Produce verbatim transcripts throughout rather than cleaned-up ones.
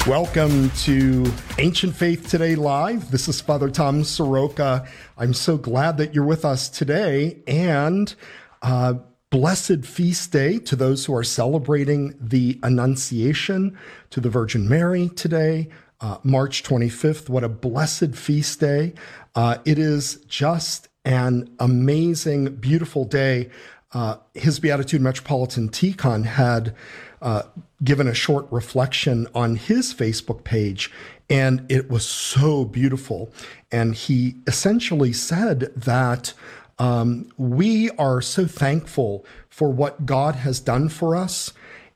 Welcome to Ancient Faith Today Live. This is Father Tom Soroka. I'm so glad that you're with us today, and uh, blessed feast day to those who are celebrating the Annunciation to the Virgin Mary today, uh, March twenty-fifth. What a blessed feast day. Uh, it is just an amazing, beautiful day. Uh, His Beatitude Metropolitan Tikhon had uh, given a short reflection on his Facebook page, and it was so beautiful. And he essentially said that um, we are so thankful for what God has done for us,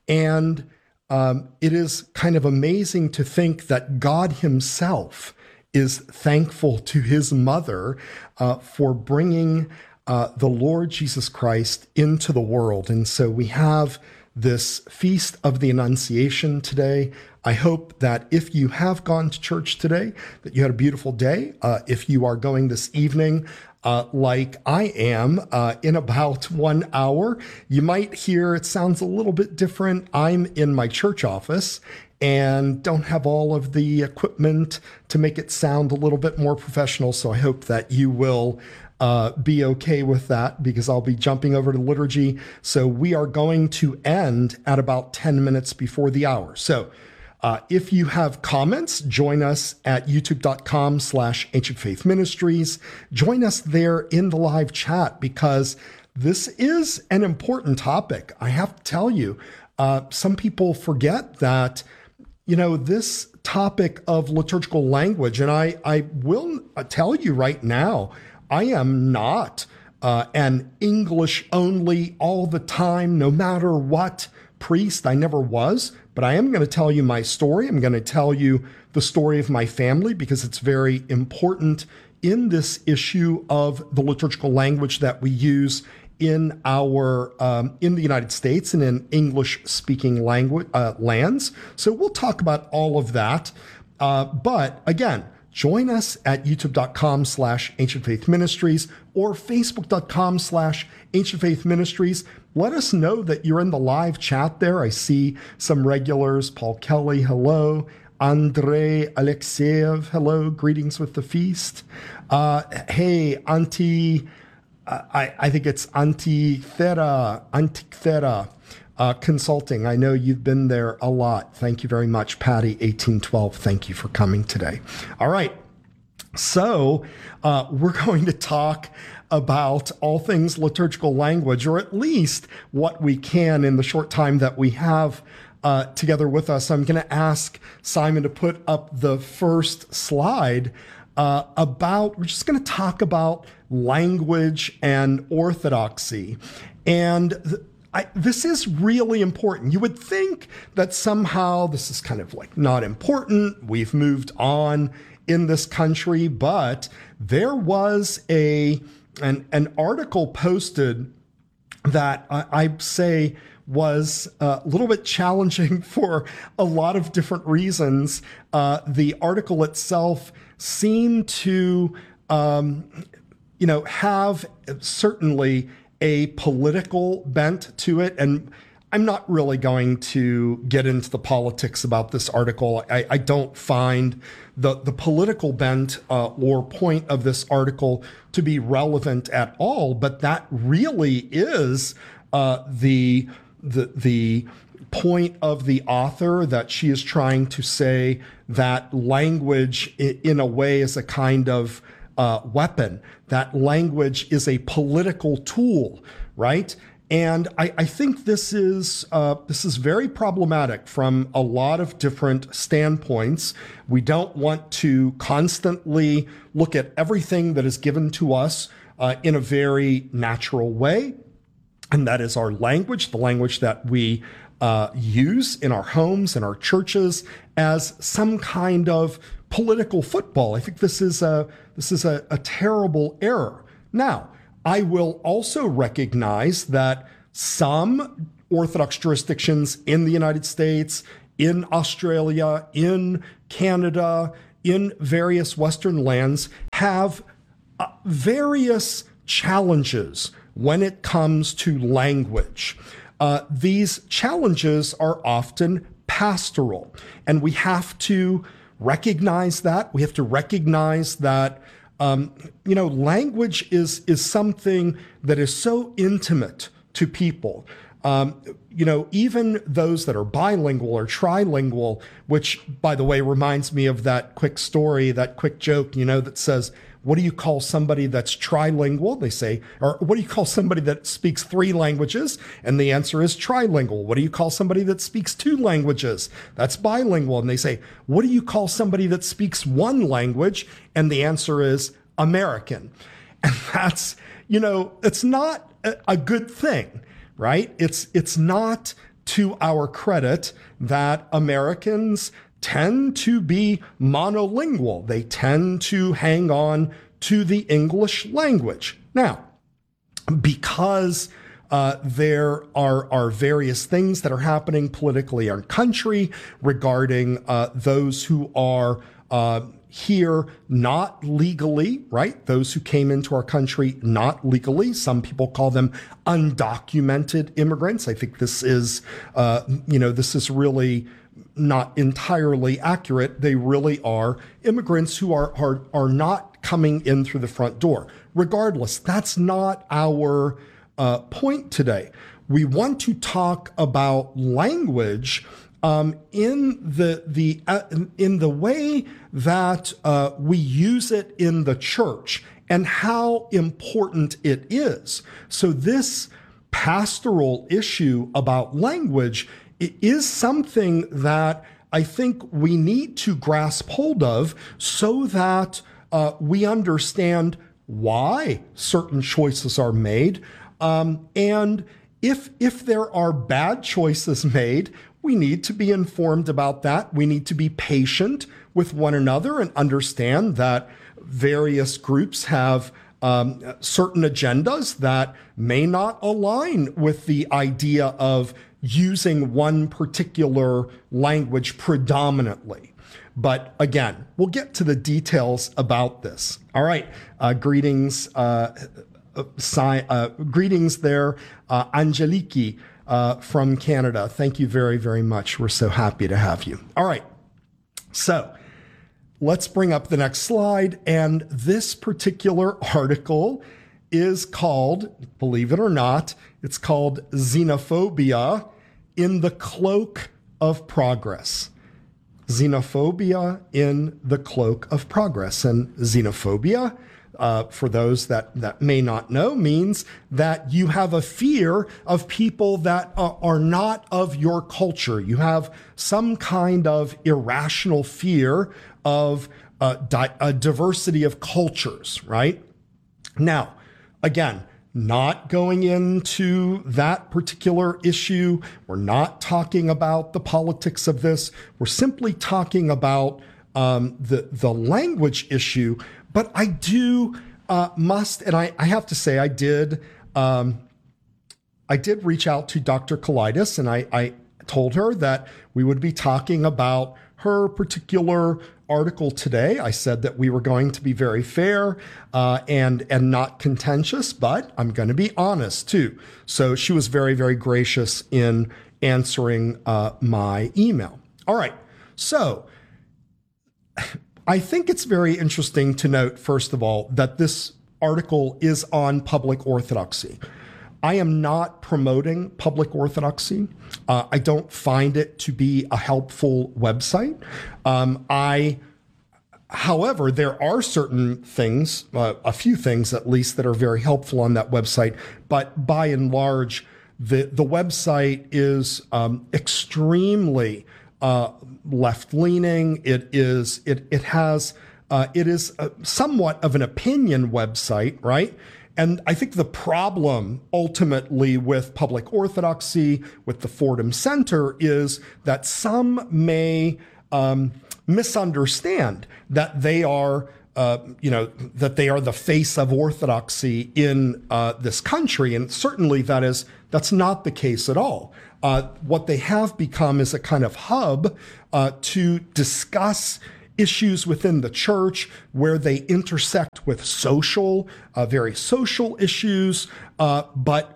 and um, it is kind of amazing to think that God himself is thankful to his mother uh, for bringing uh, the Lord Jesus Christ into the world. And so we have this Feast of the Annunciation today. I hope that if you have gone to church today, that you had a beautiful day. Uh, if you are going this evening, uh, like I am, uh, in about one hour, you might hear it sounds a little bit different. I'm in my church office and don't have all of the equipment to make it sound a little bit more professional. So I hope that you will uh, be okay with that, because I'll be jumping over to liturgy. So we are going to end at about ten minutes before the hour. So uh, if you have comments, join us at youtube.com slash ancient faith ministries. Join us there in the live chat, because this is an important topic. I have to tell you, uh, some people forget that You know, this topic of liturgical language, and I, I will tell you right now, I am not uh, an English only all the time, no matter what priest. I never was, but I am going to tell you my story. I'm going to tell you the story of my family, because it's very important in this issue of the liturgical language that we use in our um, in the United States and in English-speaking language uh, lands. So we'll talk about all of that. Uh, but again, join us at youtube.com slash ancient faith ministries or facebook.com slash ancient faith ministries. Let us know that you're in the live chat there. I see some regulars. Paul Kelly, hello. Andrei Alexeyev, hello. Greetings with the feast. Uh, hey, Auntie. I, I think it's Antithera, Antithera uh, Consulting. I know you've been there a lot. Thank you very much. Patty, eighteen twelve, thank you for coming today. All right. So uh, we're going to talk about all things liturgical language, or at least what we can in the short time that we have uh, together with us. I'm going to ask Simon to put up the first slide uh, about, we're just going to talk about language and orthodoxy. And th- I, this is really important. You would think that somehow this is kind of like not important. We've moved on in this country, but there was a an, an article posted that I, I say was a little bit challenging for a lot of different reasons. Uh, the article itself seemed to um, you know, have certainly a political bent to it. And I'm not really going to get into the politics about this article. I, I don't find the, the political bent uh, or point of this article to be relevant at all. But that really is uh, the, the, the point of the author, that she is trying to say that language in a way is a kind of Uh, weapon, that language is a political tool, right? And I, I think this is uh, this is very problematic from a lot of different standpoints. We don't want to constantly look at everything that is given to us uh, in a very natural way, and that is our language, the language that we uh, use in our homes and our churches, as some kind of political football. I think this is a this is a, a terrible error. Now, I will also recognize that some Orthodox jurisdictions in the United States, in Australia, in Canada, in various Western lands have uh, various challenges when it comes to language. Uh, these challenges are often pastoral. And we have to recognize that. We have to recognize that, um, you know, language is, is something that is so intimate to people. Um, you know, even those that are bilingual or trilingual, which, by the way, reminds me of that quick story, that quick joke, you know, that says, what do you call somebody that's trilingual? They say, or what do you call somebody that speaks three languages? And the answer is trilingual. What do you call somebody that speaks two languages? That's bilingual. And they say, what do you call somebody that speaks one language? And the answer is American. And that's, you know, it's not a, a good thing. Right? It's it's not to our credit that Americans tend to be monolingual. They tend to hang on to the English language. Now, because uh, there are, are various things that are happening politically in our country regarding uh, those who are uh, here not legally, right? Those who came into our country not legally. Some people call them undocumented immigrants. I think this is, uh, you know, this is really not entirely accurate. They really are immigrants who are, are, are not coming in through the front door. Regardless, that's not our uh, point today. We want to talk about language Um, in the the uh, in the way that uh, we use it in the church and how important it is. So this pastoral issue about language is something that I think we need to grasp hold of so that uh, we understand why certain choices are made, um, and if if there are bad choices made, we need to be informed about that. We need to be patient with one another and understand that various groups have um, certain agendas that may not align with the idea of using one particular language predominantly. But again, we'll get to the details about this. All right. Uh, greetings, uh, uh, uh, greetings there, uh, Angeliki. Uh, from Canada. Thank you very, very much. We're so happy to have you. All right. So let's bring up the next slide. And this particular article is called, believe it or not, it's called Xenophobia in the Cloak of Progress. Xenophobia in the Cloak of Progress. And xenophobia, Uh, for those that, that may not know, means that you have a fear of people that uh, are not of your culture. You have some kind of irrational fear of uh, di- a diversity of cultures, right? Now, again, not going into that particular issue. We're not talking about the politics of this. We're simply talking about um, the, the language issue. But I do uh, must, and I, I have to say, I did, um, I did reach out to Doctor Kalaitis, and I, I told her that we would be talking about her particular article today. I said that we were going to be very fair uh, and and not contentious, but I'm going to be honest too. So she was very, very gracious in answering uh, my email. All right, so. I think it's very interesting to note, first of all, that this article is on public orthodoxy. I am not promoting public orthodoxy. Uh, I don't find it to be a helpful website. Um, I, however, there are certain things, uh, a few things at least, that are very helpful on that website. But by and large, the, the website is um, extremely Uh, left-leaning. It is. It it has. Uh, it is a, somewhat of an opinion website, right? And I think the problem ultimately with public orthodoxy, with the Fordham Center, is that some may um, misunderstand that they are, uh, you know, that they are the face of orthodoxy in uh, this country, and certainly that is that's not the case at all. Uh, what they have become is a kind of hub uh, to discuss issues within the church where they intersect with social, uh, very social issues, uh, but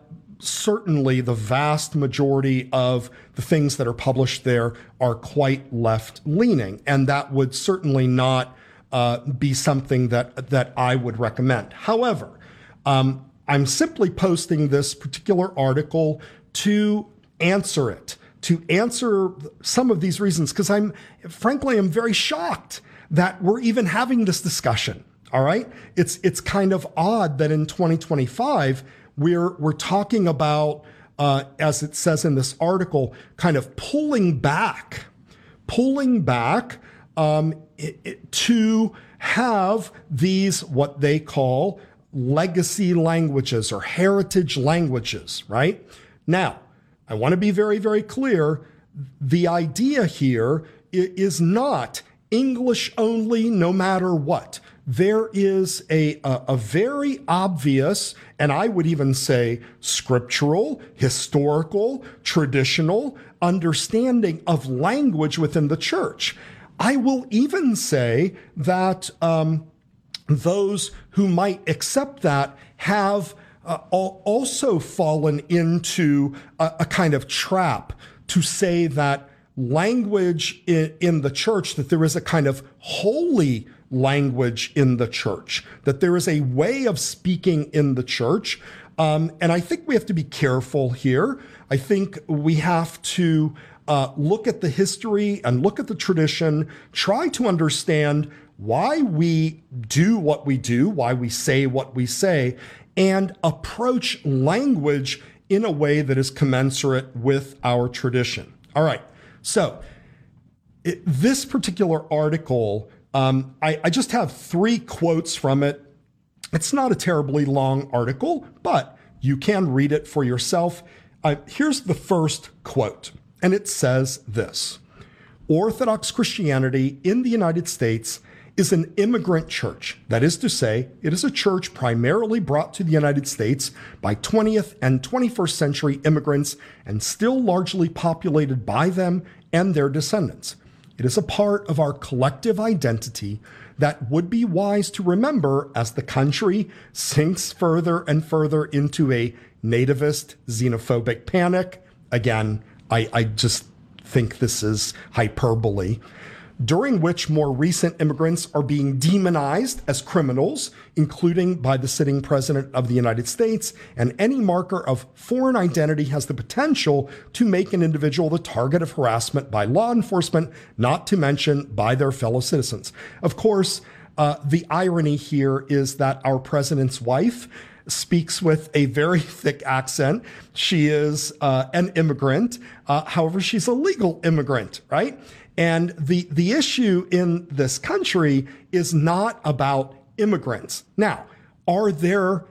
certainly the vast majority of the things that are published there are quite left-leaning, and that would certainly not uh, be something that that I would recommend. However, um, I'm simply posting this particular article to answer it, to answer some of these reasons, because I'm, frankly, I'm very shocked that we're even having this discussion. All right, it's it's kind of odd that in twenty twenty-five we're we're talking about, uh, as it says in this article, kind of pulling back, pulling back um, it, it, to have these what they call legacy languages or heritage languages. Right now, I want to be very, very clear. The idea here is not English only, no matter what. There is a, a, a very obvious, and I would even say scriptural, historical, traditional understanding of language within the church. I will even say that um, those who might accept that have uh, also fallen into a, a kind of trap to say that language in, in the church, that there is a kind of holy language in the church, that there is a way of speaking in the church. Um, and I think we have to be careful here. I think we have to uh, look at the history and look at the tradition, try to understand why we do what we do, why we say what we say, and approach language in a way that is commensurate with our tradition. All right. So it, this particular article, um, I, I just have three quotes from it. It's not a terribly long article, but you can read it for yourself. Uh, here's the first quote, and it says this: Orthodox Christianity in the United States is an immigrant church. That is to say, it is a church primarily brought to the United States by twentieth and twenty-first century immigrants and still largely populated by them and their descendants. It is a part of our collective identity that would be wise to remember as the country sinks further and further into a nativist, xenophobic panic. Again, I, I just think this is hyperbole, during which more recent immigrants are being demonized as criminals, including by the sitting president of the United States, and any marker of foreign identity has the potential to make an individual the target of harassment by law enforcement, not to mention by their fellow citizens. Of course, uh, the irony here is that our president's wife speaks with a very thick accent. She is uh, an immigrant. Uh, however, she's a legal immigrant, right? And the, the issue in this country is not about immigrants. Now, are there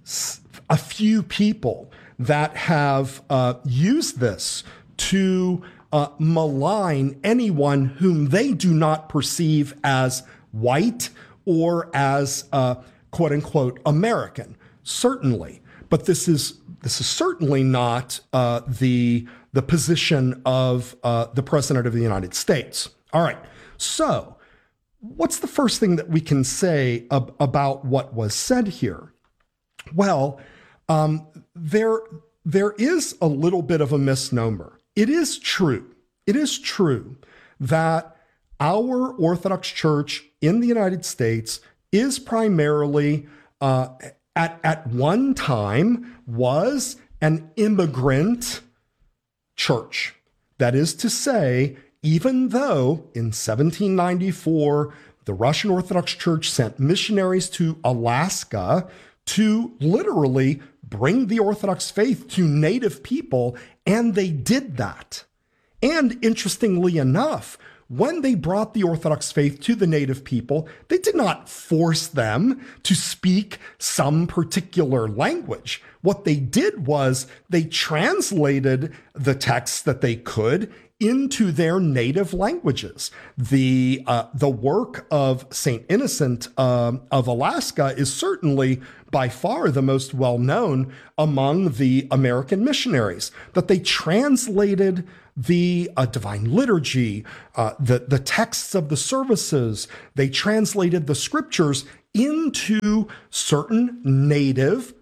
a few people that have uh, used this to uh, malign anyone whom they do not perceive as white or as uh, quote unquote American? Certainly. But this is this is certainly not uh, the the position of uh, the President of the United States. All right. So what's the first thing that we can say ab- about what was said here? Well, um, there there is a little bit of a misnomer. It is true. It is true that our Orthodox Church in the United States is primarily uh, at at one time was an immigrant church. That is to say, even though in seventeen ninety-four, the Russian Orthodox Church sent missionaries to Alaska to literally bring the Orthodox faith to native people, and they did that. And interestingly enough, when they brought the Orthodox faith to the native people, they did not force them to speak some particular language. What they did was they translated the texts that they could into their native languages. The uh, the work of Saint Innocent uh, of Alaska is certainly by far the most well-known among the American missionaries, that they translated the uh, divine liturgy, uh, the, the texts of the services. They translated the scriptures into certain native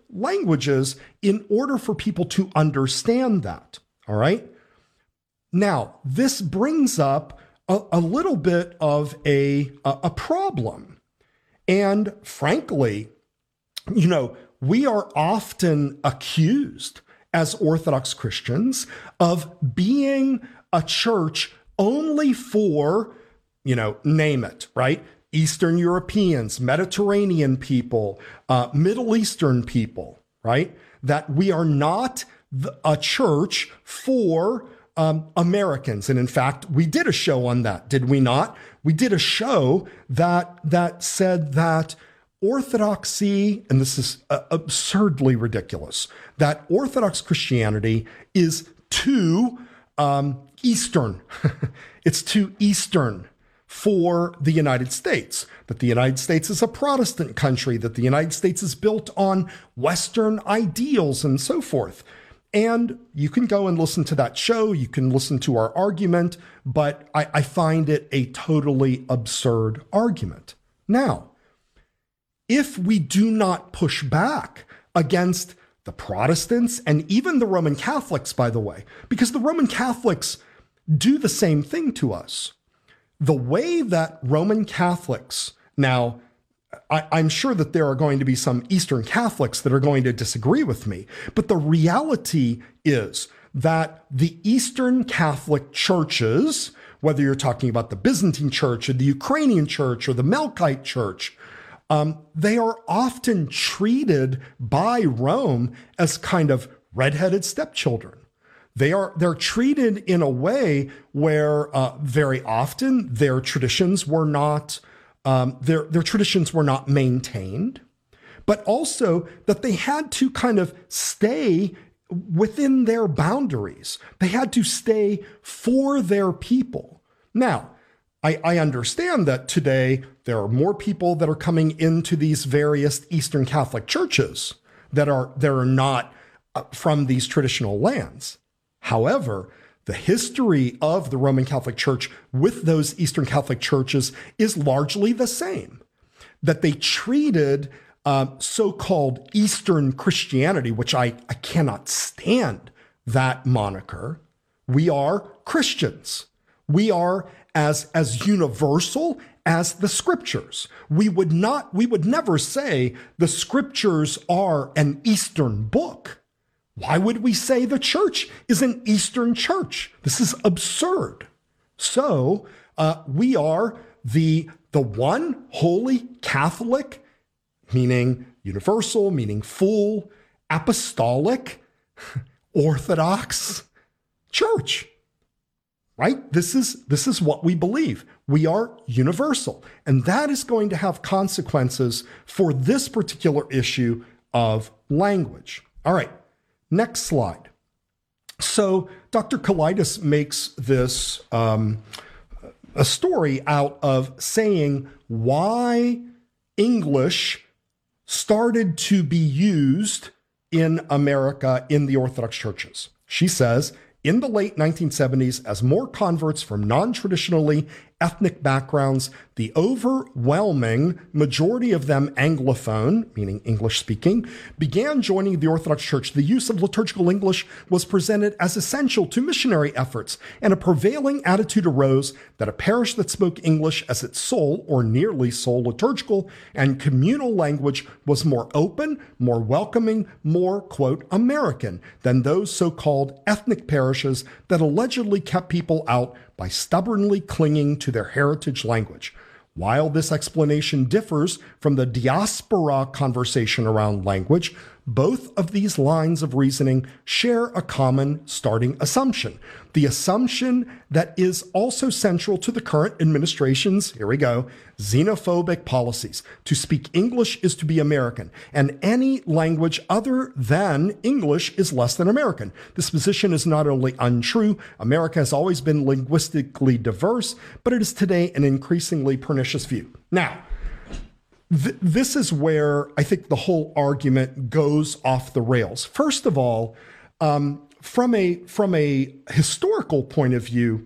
languages in order for people to understand that. All right. Now, this brings up a, a little bit of a, a, a problem. And frankly, you know, we are often accused as Orthodox Christians of being a church only for, you know, name it, right? Eastern Europeans, Mediterranean people, uh, Middle Eastern people, right? That we are not the, a church for um, Americans. And in fact, we did a show on that, did we not? We did a show that that said that Orthodoxy, and this is uh, absurdly ridiculous, that Orthodox Christianity is too um, Eastern. It's too Eastern for the United States, that the United States is a Protestant country, that the United States is built on Western ideals and so forth. And you can go and listen to that show. You can listen to our argument, but I, I find it a totally absurd argument. Now, if we do not push back against the Protestants and even the Roman Catholics, by the way, because the Roman Catholics do the same thing to us. The way that Roman Catholics, now, I, I'm sure that there are going to be some Eastern Catholics that are going to disagree with me, but the reality is that the Eastern Catholic churches, whether you're talking about the Byzantine Church or the Ukrainian Church or the Melkite Church, um, they are often treated by Rome as kind of redheaded stepchildren. They are they're treated in a way where uh, very often their traditions were not um, their their traditions were not maintained, but also that they had to kind of stay within their boundaries. They had to stay for their people. Now, I, I understand that today there are more people that are coming into these various Eastern Catholic churches that are that are not uh, from these traditional lands. However, the history of the Roman Catholic Church with those Eastern Catholic churches is largely the same, that they treated uh, so-called Eastern Christianity, which I, I cannot stand that moniker. We are Christians. We are as, as universal as the scriptures. We would not, we would never say the scriptures are an Eastern book. Why would we say the church is an Eastern church? This is absurd. So uh, we are the, the one holy Catholic, meaning universal, meaning full, apostolic, Orthodox church, right? This is, this is what we believe. We are universal. And that is going to have consequences for this particular issue of language. All right. Next slide. So Doctor Kaulides makes this um, a story out of saying why English started to be used in America in the Orthodox churches. She says, in the late nineteen seventies, as more converts from non-traditionally ethnic backgrounds, the overwhelming majority of them Anglophone, meaning English speaking, began joining the Orthodox Church, the use of liturgical English was presented as essential to missionary efforts, and a prevailing attitude arose that a parish that spoke English as its sole or nearly sole liturgical and communal language was more open, more welcoming, more, quote, American than those so-called ethnic parishes that allegedly kept people out by stubbornly clinging to their heritage language. While this explanation differs from the diaspora conversation around language, both of these lines of reasoning share a common starting assumption. The assumption that is also central to the current administration's, here we go, xenophobic policies. To speak English is to be American, and any language other than English is less than American. This position is not only untrue, America has always been linguistically diverse, but it is today an increasingly pernicious view. Now, th- this is where I think the whole argument goes off the rails. First of all, um, from a from a historical point of view,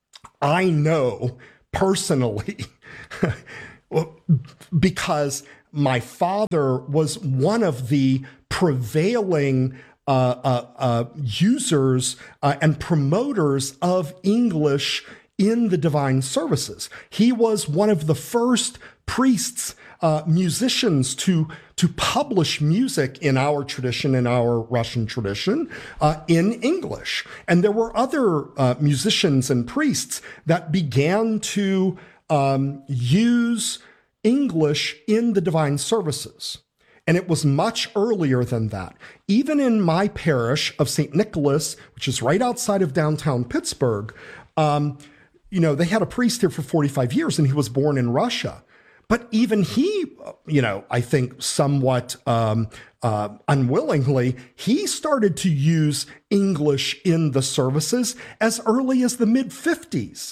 I know personally, because my father was one of the prevailing uh, uh, uh, users uh, and promoters of English in the divine services. He was one of the first priests, uh, musicians to to publish music in our tradition, in our Russian tradition, uh, in English. And there were other uh, musicians and priests that began to um, use English in the divine services. And it was much earlier than that. Even in my parish of Saint Nicholas, which is right outside of downtown Pittsburgh, um, you know, they had a priest here for forty-five years, and he was born in Russia. But even he, you know, I think somewhat um, uh, unwillingly, he started to use English in the services as early as the mid fifties.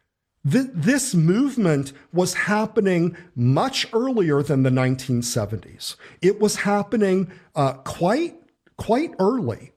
Th- this movement was happening much earlier than the nineteen seventies. It was happening uh, quite, quite early.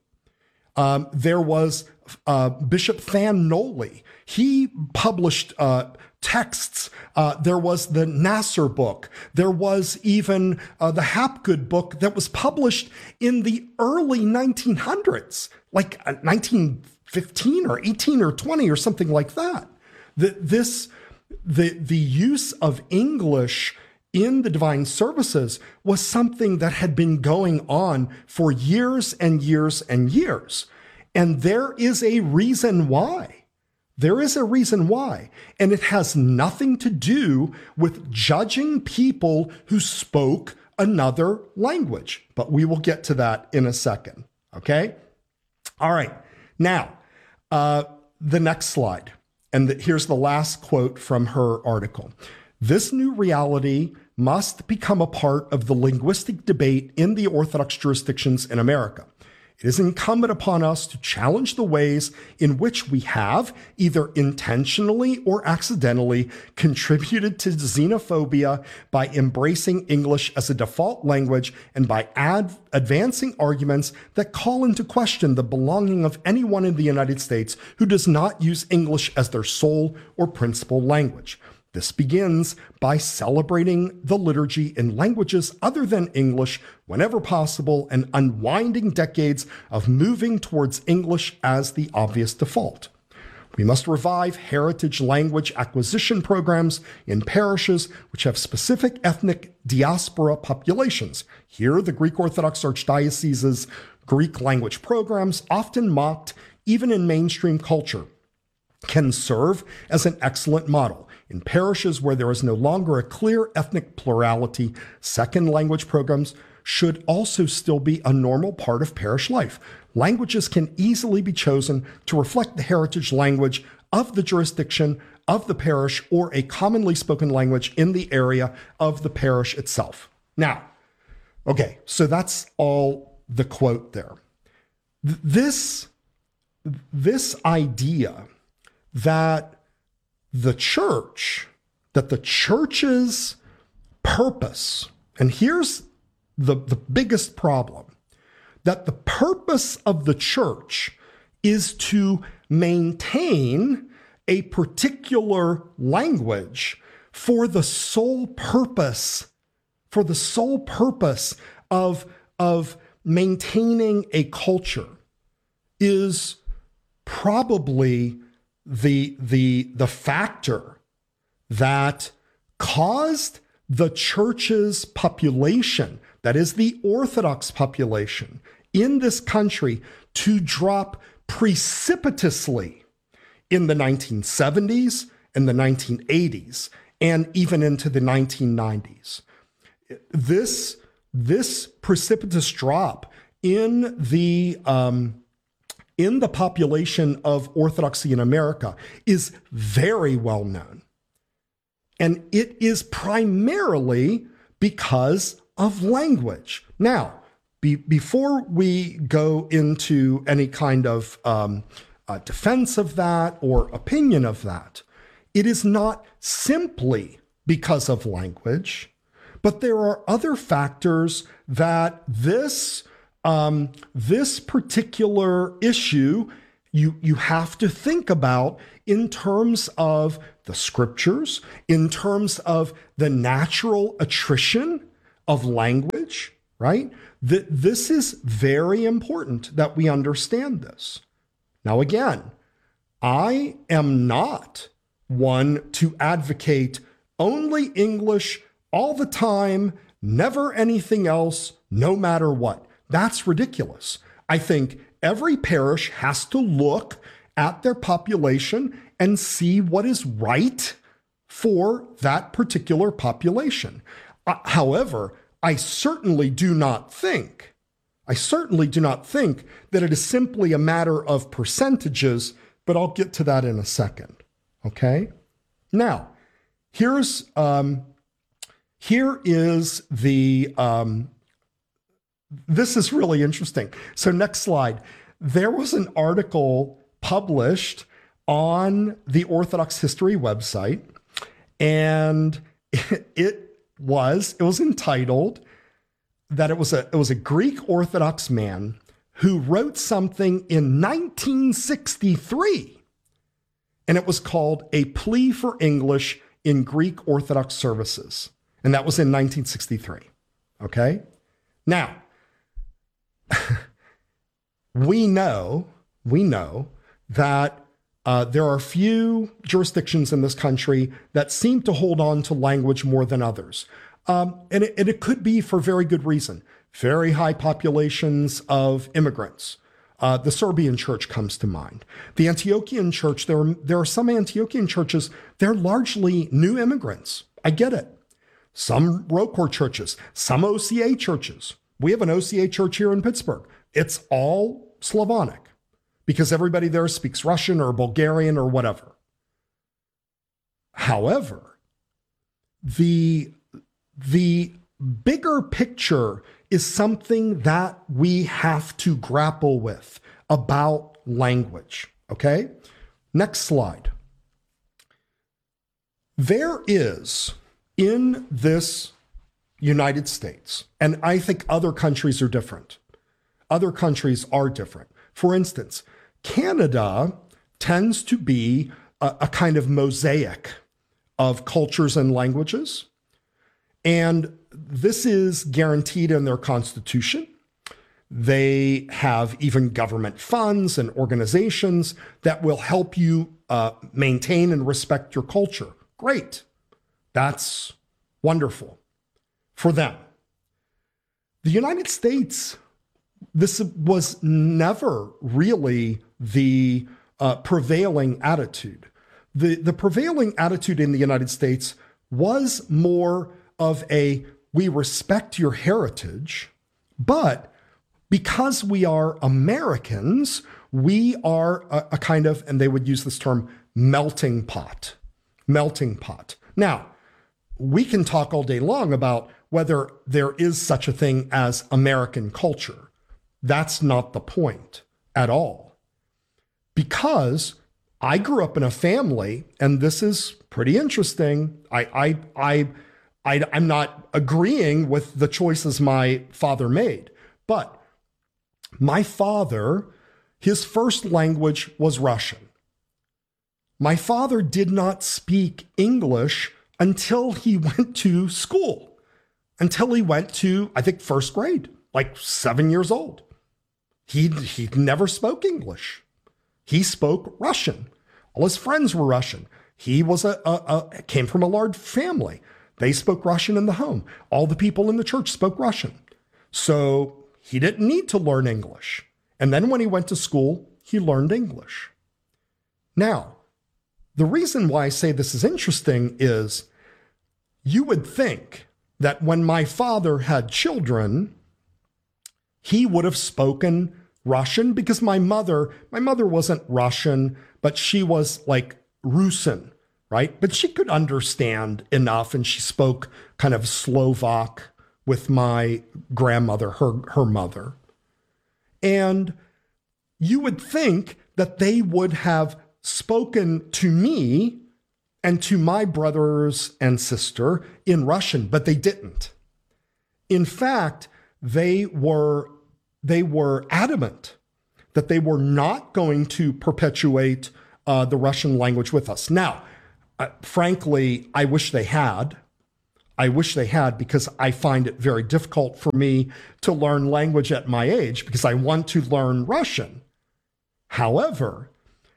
Um, there was uh, Bishop Fan Noli. He published uh, texts. Uh, there was the Nasser book. There was even uh, the Hapgood book that was published in the early nineteen hundreds, like uh, nineteen fifteen or eighteen or twenty or something like that. The, this, the, the use of English in the divine services was something that had been going on for years and years and years. And there is a reason why. There is a reason why. And it has nothing to do with judging people who spoke another language. But we will get to that in a second. Okay? All right. Now, uh, the next slide. And the, here's the last quote from her article. This new reality must become a part of the linguistic debate in the Orthodox jurisdictions in America. It is incumbent upon us to challenge the ways in which we have, either intentionally or accidentally, contributed to xenophobia by embracing English as a default language and by ad- advancing arguments that call into question the belonging of anyone in the United States who does not use English as their sole or principal language. This begins by celebrating the liturgy in languages other than English whenever possible and unwinding decades of moving towards English as the obvious default. We must revive heritage language acquisition programs in parishes which have specific ethnic diaspora populations. Here, the Greek Orthodox Archdiocese's Greek language programs, often mocked even in mainstream culture, can serve as an excellent model. In parishes where there is no longer a clear ethnic plurality, second language programs should also still be a normal part of parish life. Languages can easily be chosen to reflect the heritage language of the jurisdiction of the parish or a commonly spoken language in the area of the parish itself. Now, okay, so that's all the quote there. This, this idea that the church, that the church's purpose, and here's the, the biggest problem, that the purpose of the church is to maintain a particular language for the sole purpose, for the sole purpose of, of maintaining a culture is probably the, the, the factor that caused the church's population, that is the Orthodox population in this country, to drop precipitously in the nineteen seventies and the nineteen eighties, and even into the nineteen nineties. This, this precipitous drop in the um, in the population of Orthodoxy in America is very well known. And it is primarily because of language. Now, be, before we go into any kind of um, uh, defense of that or opinion of that, it is not simply because of language, but there are other factors that this Um, this particular issue you, you have to think about in terms of the scriptures, in terms of the natural attrition of language, right? Th- this is very important that we understand this. Now, again, I am not one to advocate only English all the time, never anything else, no matter what. That's ridiculous. I think every parish has to look at their population and see what is right for that particular population. Uh, however, I certainly do not think, I certainly do not think that it is simply a matter of percentages, but I'll get to that in a second, okay? Now, here's, um, here is the, um, this is really interesting. So next slide. There was an article published on the Orthodox History website, and it was, it was entitled that it was a, it was a Greek Orthodox man who wrote something in nineteen sixty-three, and it was called A Plea for English in Greek Orthodox Services. And that was in nineteen sixty-three. Okay? Now, we know, we know that uh, there are few jurisdictions in this country that seem to hold on to language more than others. Um, and, it, and it could be for very good reason. Very high populations of immigrants. Uh, the Serbian church comes to mind. The Antiochian church, there are, there are some Antiochian churches, they're largely new immigrants. I get it. Some ROCOR churches, some O C A churches. We have an O C A church here in Pittsburgh. It's all Slavonic because everybody there speaks Russian or Bulgarian or whatever. However, the, the bigger picture is something that we have to grapple with about language, okay? Next slide. There is in this United States, and I think other countries are different. Other countries are different. For instance, Canada tends to be a, a kind of mosaic of cultures and languages. And this is guaranteed in their constitution. They have even government funds and organizations that will help you uh, maintain and respect your culture. Great. That's wonderful for them. The United States, this was never really the uh, prevailing attitude. The, the prevailing attitude in the United States was more of a, we respect your heritage, but because we are Americans, we are a, a kind of, and they would use this term, melting pot. Melting pot. Now, we can talk all day long about whether there is such a thing as American culture. That's not the point at all. Because I grew up in a family, and this is pretty interesting. I, I, I, I, I'm not agreeing with the choices my father made, but my father, his first language was Russian. My father did not speak English until he went to school, until he went to, I think, first grade, like seven years old. He he never spoke English. He spoke Russian. All his friends were Russian. He was a, a, a came from a large family. They spoke Russian in the home. All the people in the church spoke Russian. So he didn't need to learn English. And then when he went to school, he learned English. Now, the reason why I say this is interesting is you would think that when my father had children, he would have spoken Russian because my mother, my mother wasn't Russian, but she was like Rusin, right? But she could understand enough, and she spoke kind of Slovak with my grandmother, her, her mother. And you would think that they would have spoken to me and to my brothers and sister in Russian, but they didn't. In fact, they were, they were adamant that they were not going to perpetuate uh, the Russian language with us. Now, uh, frankly, I wish they had. I wish they had, because I find it very difficult for me to learn language at my age because I want to learn Russian. However,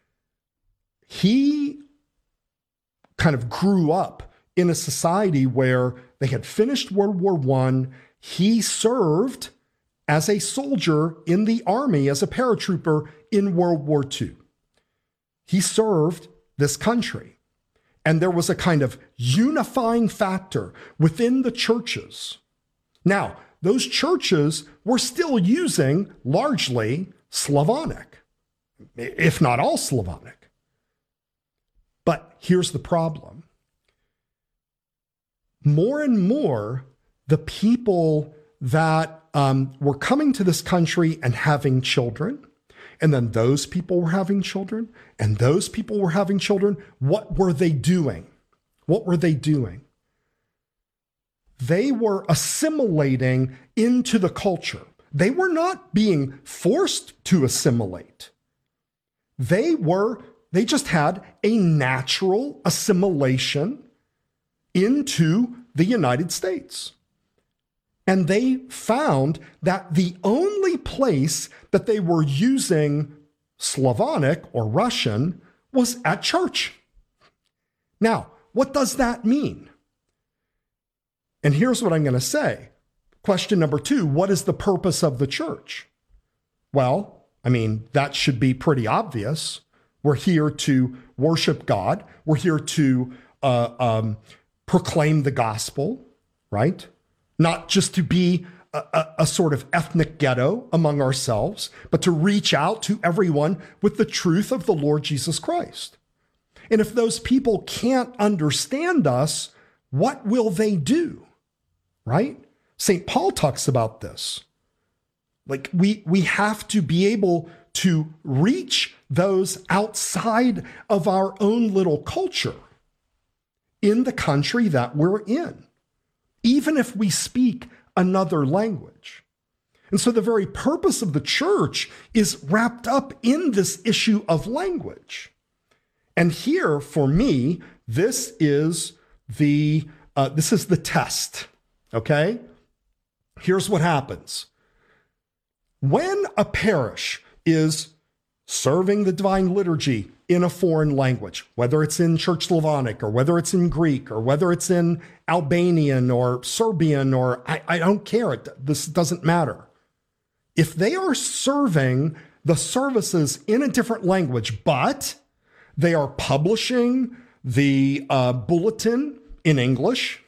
he kind of grew up in a society where they had finished World War One. He served as a soldier in the army, as a paratrooper in World War Two. He served this country. And there was a kind of unifying factor within the churches. Now, those churches were still using largely Slavonic, if not all Slavonic. But here's the problem. More and more, the people that um, were coming to this country and having children, and then those people were having children, and those people were having children, what were they doing? What were they doing? They were assimilating into the culture. They were not being forced to assimilate. They were, they just had a natural assimilation into the United States. And they found that the only place that they were using Slavonic or Russian was at church. Now, what does that mean? And here's what I'm going to say. Question number two, what is the purpose of the church? Well, I mean, that should be pretty obvious. We're here to worship God. We're here to uh, um, proclaim the gospel, right? Not just to be a, a, a sort of ethnic ghetto among ourselves, but to reach out to everyone with the truth of the Lord Jesus Christ. And if those people can't understand us, what will they do? Right? Saint Paul talks about this. Like we, we have to be able to reach those outside of our own little culture in the country that we're in, even if we speak another language. And so the very purpose of the church is wrapped up in this issue of language. And here, for me, this is the uh, this is the test, okay? Here's what happens. When a parish is serving the Divine Liturgy in a foreign language, whether it's in Church Slavonic or whether it's in Greek or whether it's in Albanian or Serbian or I, I don't care, it, this doesn't matter. If they are serving the services in a different language, but they are publishing the uh, bulletin in English,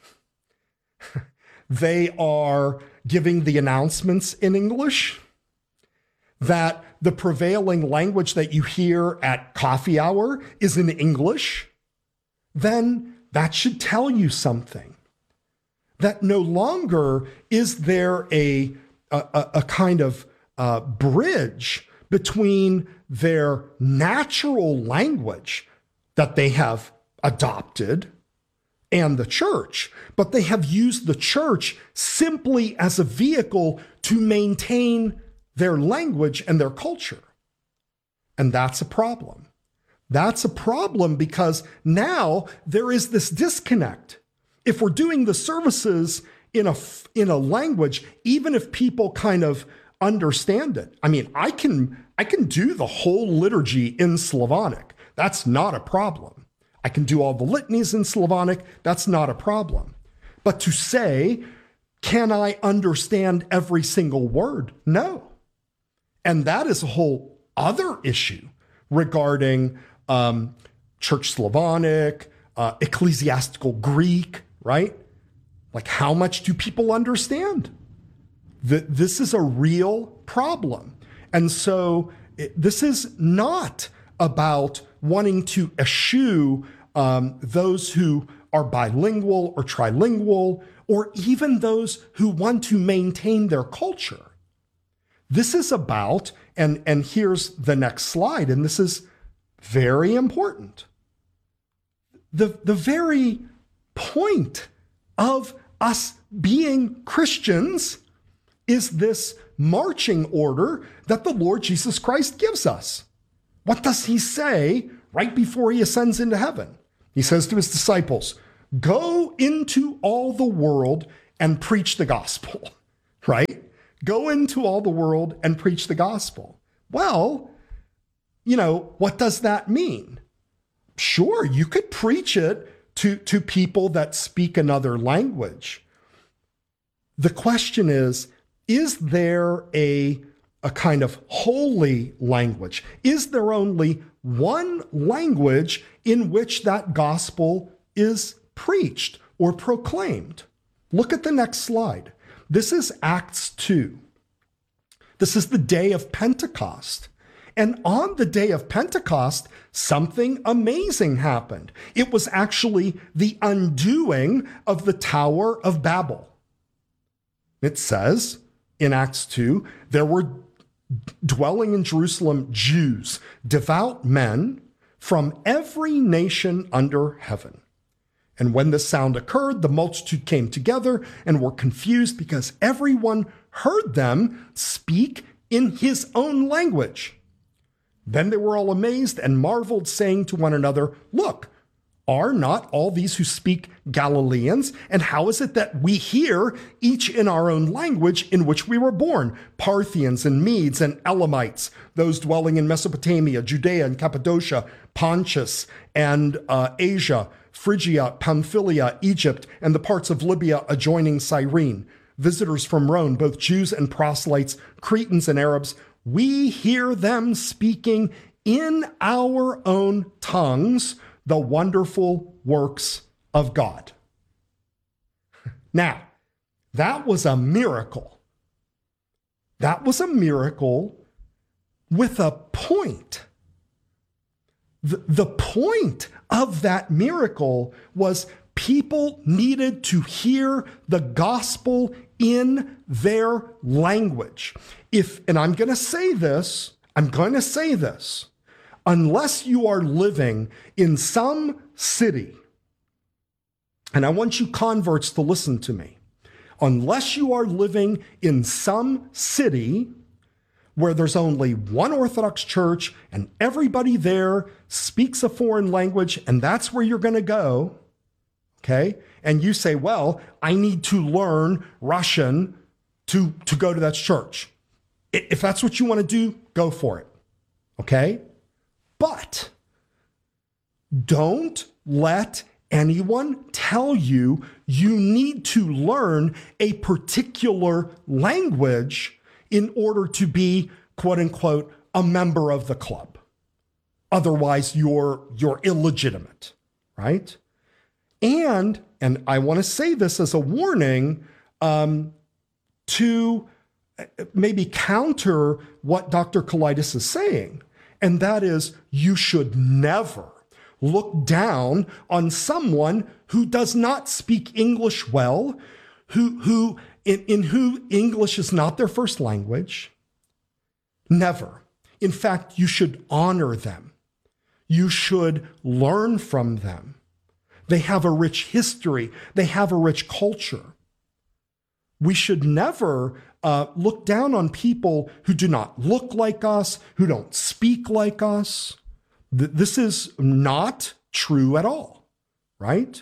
they are giving the announcements in English, that the prevailing language that you hear at coffee hour is in English, then that should tell you something. That no longer is there a, a, a kind of uh, bridge between their natural language that they have adopted and the church, but they have used the church simply as a vehicle to maintain their language and their culture. And that's a problem. That's a problem because now there is this disconnect. If we're doing the services in a, in a language, even if people kind of understand it, I mean, I can, I can do the whole liturgy in Slavonic. That's not a problem. I can do all the litanies in Slavonic. That's not a problem. But to say, can I understand every single word? No. And that is a whole other issue regarding um, Church Slavonic, uh, ecclesiastical Greek, right? Like, how much do people understand? The, this is a real problem. And so it, this is not about wanting to eschew um, those who are bilingual or trilingual, or even those who want to maintain their culture. This is about, and, and here's the next slide, and this is very important. The, the very point of us being Christians is this marching order that the Lord Jesus Christ gives us. What does he say right before he ascends into heaven? He says to his disciples, Go into all the world and preach the gospel, right? Go into all the world and preach the gospel. Well, you know, what does that mean? Sure, you could preach it to, to people that speak another language. The question is, is there a, a kind of holy language? Is there only one language in which that gospel is preached or proclaimed? Look at the next slide. This is Acts two. This is the day of Pentecost. And on the day of Pentecost, something amazing happened. It was actually the undoing of the Tower of Babel. It says in Acts two, there were dwelling in Jerusalem Jews, devout men from every nation under heaven. And when this sound occurred, the multitude came together and were confused because everyone heard them speak in his own language. Then they were all amazed and marveled, saying to one another, "Look, are not all these who speak Galileans? And how is it that we hear each in our own language in which we were born? Parthians and Medes and Elamites, those dwelling in Mesopotamia, Judea and Cappadocia, Pontus and uh, Asia, Phrygia, Pamphylia, Egypt, and the parts of Libya adjoining Cyrene, visitors from Rome, both Jews and proselytes, Cretans and Arabs, we hear them speaking in our own tongues the wonderful works of God." Now, that was a miracle. That was a miracle with a point. The, the point of that miracle was people needed to hear the gospel in their language. If, and I'm going to say this, I'm going to say this, unless you are living in some city, and I want you converts to listen to me, unless you are living in some city where there's only one Orthodox church and everybody there speaks a foreign language and that's where you're going to go, okay? And you say, well, I need to learn Russian to, to go to that church. If that's what you want to do, go for it, okay? But don't let anyone tell you you need to learn a particular language in order to be, quote unquote, a member of the club. Otherwise, you're, you're illegitimate, right? And, and I want to say this as a warning um, to maybe counter what Doctor Kaulides is saying. And that is, you should never look down on someone who does not speak English well, who, who in, in who English is not their first language. Never. In fact, you should honor them. You should learn from them. They have a rich history. They have a rich culture. We should never uh, look down on people who do not look like us, who don't speak like us. Th- this is not true at all, right?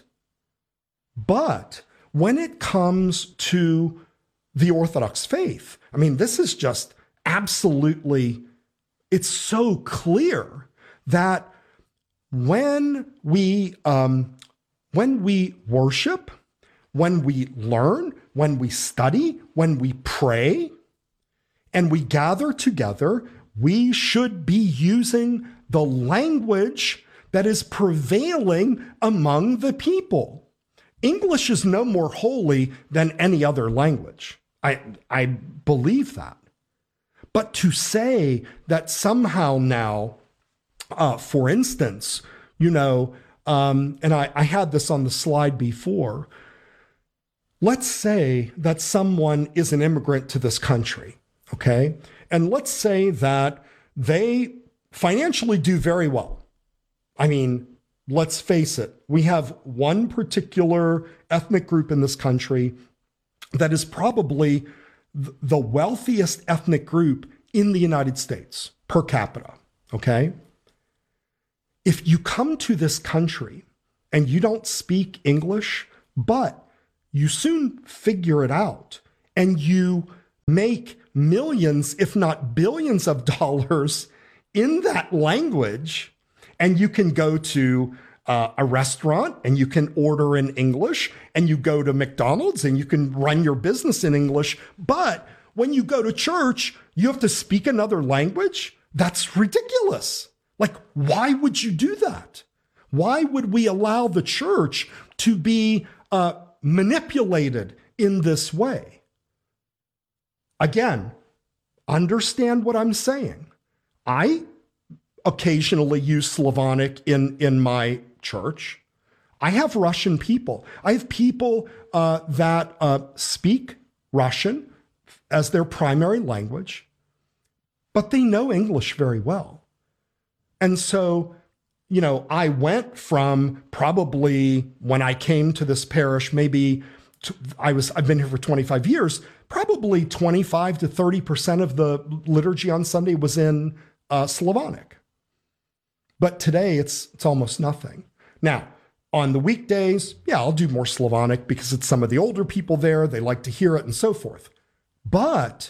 But when it comes to the Orthodox faith, I mean, this is just absolutely, it's so clear that when we, um, when we worship, when we learn, when we study, when we pray, and we gather together, we should be using the language that is prevailing among the people. English is no more holy than any other language. I, I believe that. But to say that somehow now, uh, for instance, you know, um, and I, I had this on the slide before, let's say that someone is an immigrant to this country, okay? And let's say that they financially do very well. I mean, let's face it, we have one particular ethnic group in this country that is probably the wealthiest ethnic group in the United States per capita, okay? If you come to this country and you don't speak English, but you soon figure it out and you make millions, if not billions of dollars in that language, and you can go to uh, a restaurant and you can order in English, and you go to McDonald's and you can run your business in English. But when you go to church, you have to speak another language? That's ridiculous. Like, why would you do that? Why would we allow the church to be uh, manipulated in this way? Again, understand what I'm saying. I occasionally use Slavonic in, in my church. I have Russian people. I have people uh, that uh, speak Russian as their primary language, but they know English very well. And so, you know, I went from probably when I came to this parish, maybe to, I was, I've been here for twenty-five years, probably twenty-five to thirty percent of the liturgy on Sunday was in uh, Slavonic. But today it's, it's almost nothing. Now, on the weekdays, yeah, I'll do more Slavonic because it's some of the older people there. They like to hear it and so forth. But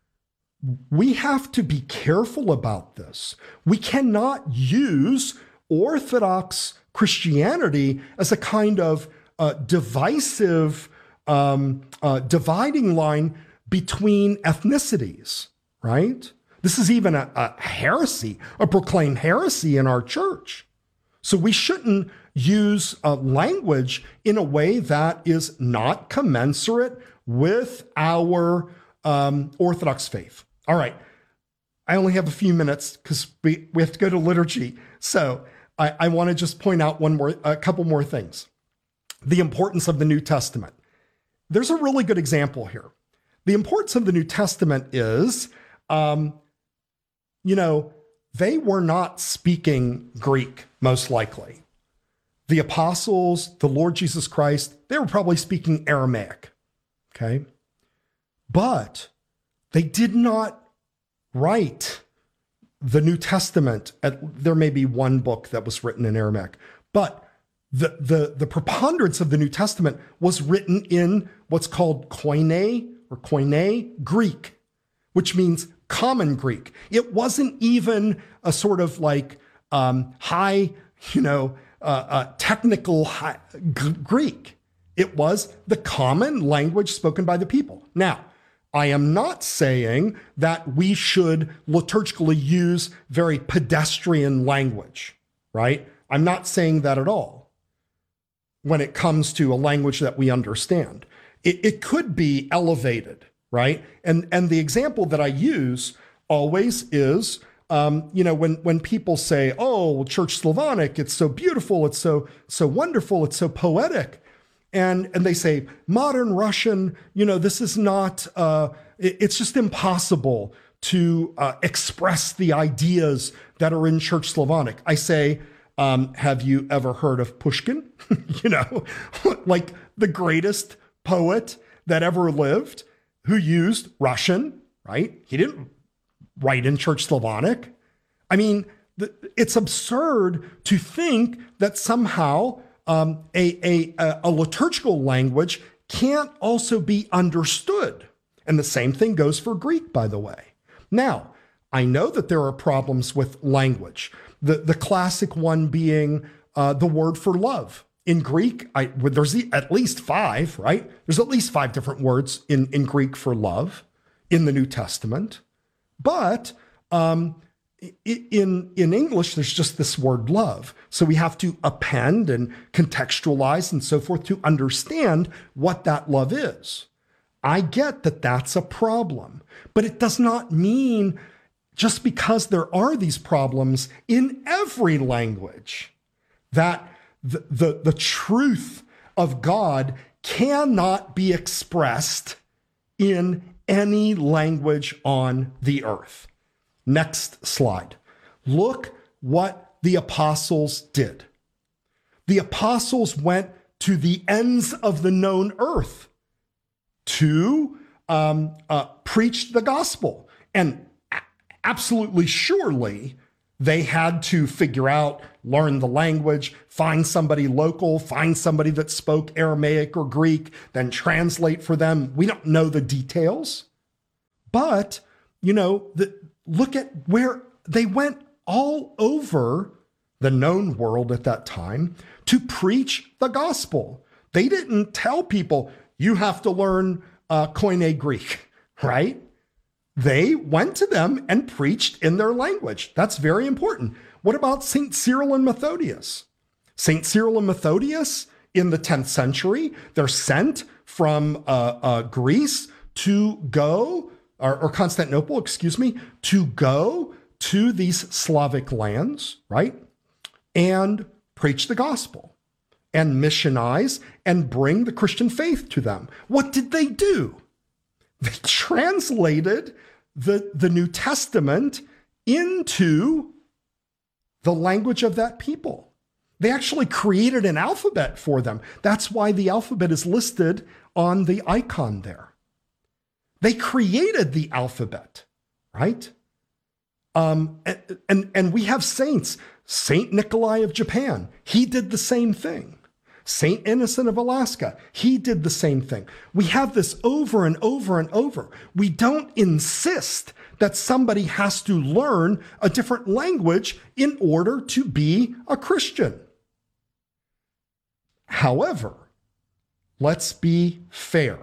we have to be careful about this. We cannot use Orthodox Christianity as a kind of uh, divisive, um, uh, dividing line between ethnicities, right? This is even a, a heresy, a proclaimed heresy in our church. So we shouldn't use uh, language in a way that is not commensurate with our um, Orthodox faith. All right, I only have a few minutes because we, we have to go to liturgy. So I, I want to just point out one more, a couple more things. The importance of the New Testament. There's a really good example here. The importance of the New Testament is, um, you know, they were not speaking Greek, most likely. The apostles, the Lord Jesus Christ, they were probably speaking Aramaic, okay? But they did not write the New Testament. There may be one book that was written in Aramaic, but the, the, the preponderance of the New Testament was written in what's called Koine or Koine Greek, which means common Greek. It wasn't even a sort of like um, high, you know, uh, uh, technical high, g- Greek. It was the common language spoken by the people. Now, I am not saying that we should liturgically use very pedestrian language, right? I'm not saying that at all when it comes to a language that we understand. It, it could be elevated, right? And, and the example that I use always is, um, you know, when, when people say, oh, Church Slavonic, it's so beautiful, it's so, so wonderful, it's so poetic. And, and they say, modern Russian, you know, this is not, uh, it, it's just impossible to uh, express the ideas that are in Church Slavonic. I say, um, have you ever heard of Pushkin? You know, like the greatest poet that ever lived, who used Russian, right? He didn't write in Church Slavonic. I mean, the, it's absurd to think that somehow Um, a, a, a liturgical language can't also be understood. And the same thing goes for Greek, by the way. Now, I know that there are problems with language. The, the classic one being uh, the word for love. In Greek, I, well, there's at least five, right? There's at least five different words in, in Greek for love in the New Testament. But um, In, in English, there's just this word love. So we have to append and contextualize and so forth to understand what that love is. I get that that's a problem, but it does not mean just because there are these problems in every language that the, the, the truth of God cannot be expressed in any language on the earth. Next slide. Look what the apostles did. The apostles went to the ends of the known earth to um, uh, preach the gospel. And a- absolutely surely They had to figure out, learn the language, find somebody local, find somebody that spoke Aramaic or Greek, then translate for them. We don't know the details, but, you know, the, look at where they went all over the known world at that time to preach the gospel. They didn't tell people, you have to learn uh, Koine Greek, right? They went to them and preached in their language. That's very important. What about Saint Cyril and Methodius? Saint Cyril and Methodius in the tenth century, they're sent from uh, uh, Greece to go, or, or Constantinople, excuse me, to go to these Slavic lands, right? And preach the gospel and missionize and bring the Christian faith to them. What did they do? They translated the, the New Testament into the language of that people. They actually created an alphabet for them. That's why the alphabet is listed on the icon there. They created the alphabet, right? Um, and, and, and we have saints. Saint Nikolai of Japan, he did the same thing. Saint Innocent of Alaska, he did the same thing. We have this over and over and over. We don't insist that somebody has to learn a different language in order to be a Christian. However, let's be fair.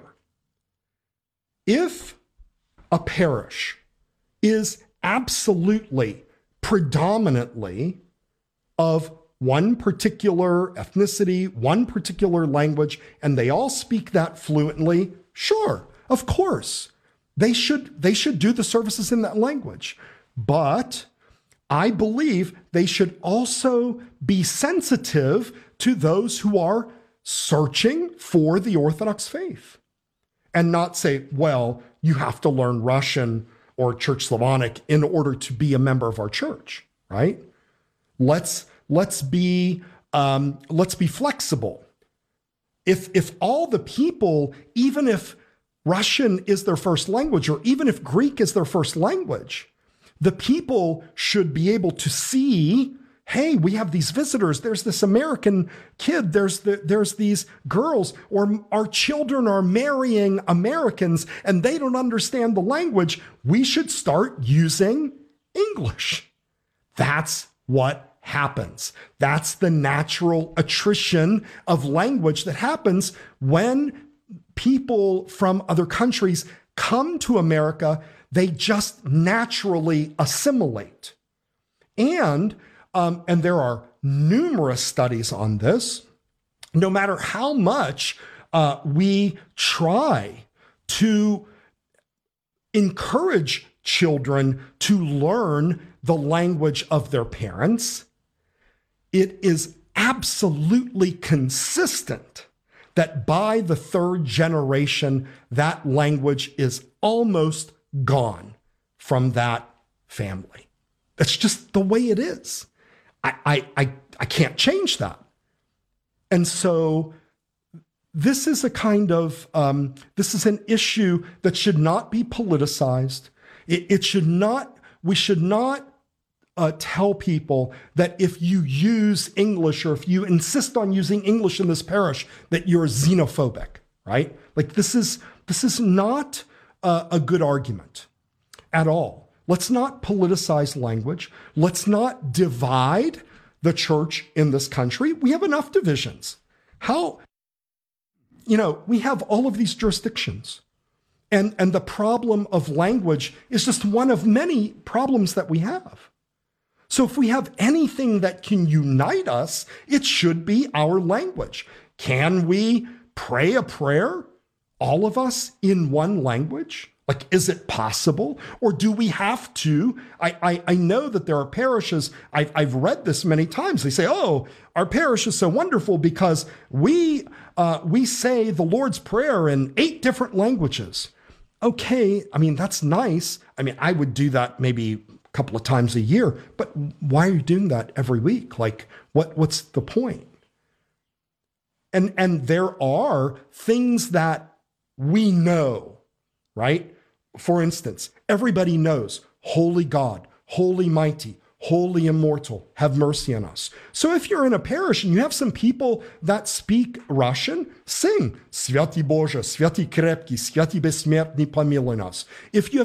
If a parish is absolutely, predominantly of one particular ethnicity, one particular language, and they all speak that fluently, sure, of course. They should, they should do the services in that language. But I believe they should also be sensitive to those who are searching for the Orthodox faith and not say, well, you have to learn Russian or Church Slavonic in order to be a member of our church, right? Let's let's be um, let's be flexible. If if all the people, even if Russian is their first language, or even if Greek is their first language, the people should be able to see, hey, we have these visitors. There's this American kid. There's the, there's these girls, or our children are marrying Americans and they don't understand the language. We should start using English. That's what happens. That's the natural attrition of language that happens when people from other countries come to America. They just naturally assimilate. And Um, and there are numerous studies on this. No matter how much uh, we try to encourage children to learn the language of their parents, it is absolutely consistent that by the third generation, that language is almost gone from that family. That's just the way it is. I, I, I can't change that. And so this is a kind of, um, this is an issue that should not be politicized. It, it should not, we should not uh, tell people that if you use English or if you insist on using English in this parish, that you're xenophobic, right? Like this is, this is not uh, a good argument at all. Let's not politicize language. Let's not divide the church in this country. We have enough divisions. How, you know, we have all of these jurisdictions. And, and the problem of language is just one of many problems that we have. So if we have anything that can unite us, it should be our language. Can we pray a prayer, all of us, in one language? Like, is it possible? Or do we have to? I, I, I know that there are parishes, I've, I've read this many times. They say, oh, our parish is so wonderful because we, uh, we say the Lord's Prayer in eight different languages. Okay, I mean, that's nice. I mean, I would do that maybe a couple of times a year, but why are you doing that every week? Like, what, what's the point? And, and there are things that we know, right? For instance, everybody knows holy God, holy mighty, holy immortal, have mercy on us. So if you're in a parish and you have some people that speak Russian, sing Святый Боже, Святый Крепкий, Святый Бессмертный помилуй нас. If you have